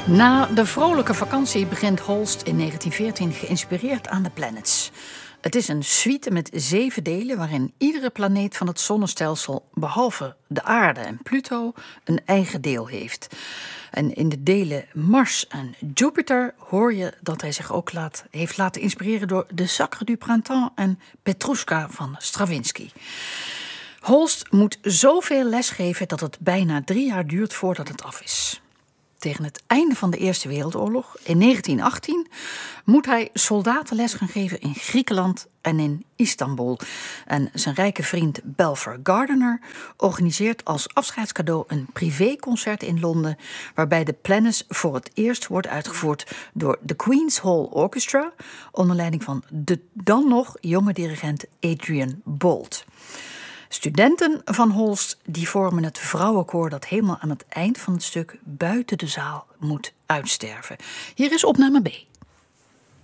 Na de vrolijke vakantie begint Holst in 1914 geïnspireerd aan The Planets. Het is een suite met 7 delen waarin iedere planeet van het zonnestelsel, behalve de aarde en Pluto, een eigen deel heeft. En in de delen Mars en Jupiter hoor je dat hij zich ook heeft laten inspireren door de Sacre du Printemps en Petrushka van Stravinsky. Holst moet zoveel lesgeven dat het bijna 3 jaar duurt voordat het af is. Tegen het einde van de Eerste Wereldoorlog, in 1918, moet hij soldatenles gaan geven in Griekenland en in Istanbul. En zijn rijke vriend Belfer Gardiner organiseert als afscheidscadeau een privéconcert in Londen, waarbij de Planets voor het eerst wordt uitgevoerd door de Queen's Hall Orchestra, onder leiding van de dan nog jonge dirigent Adrian Boult. Studenten van Holst die vormen het vrouwenkoor dat helemaal aan het eind van het stuk buiten de zaal moet uitsterven. Hier is opname B.